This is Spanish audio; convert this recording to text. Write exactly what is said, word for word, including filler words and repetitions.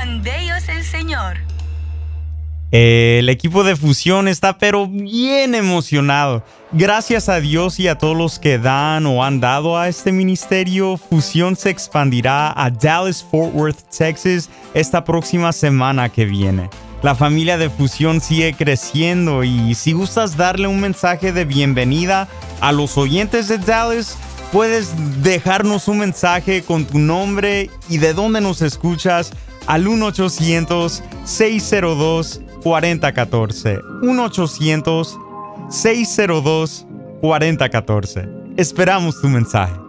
con Deus el Señor. El equipo de Fusión está pero bien emocionado. Gracias a Dios y a todos los que dan o han dado a este ministerio, Fusión se expandirá a Dallas, Fort Worth, Texas esta próxima semana que viene. La familia de Fusión sigue creciendo y si gustas darle un mensaje de bienvenida a los oyentes de Dallas, puedes dejarnos un mensaje con tu nombre y de dónde nos escuchas al uno ochocientos, seis cero dos, cuatro cero uno cuatro. uno ochocientos, seis cero dos, cuatro cero uno cuatro. Esperamos tu mensaje.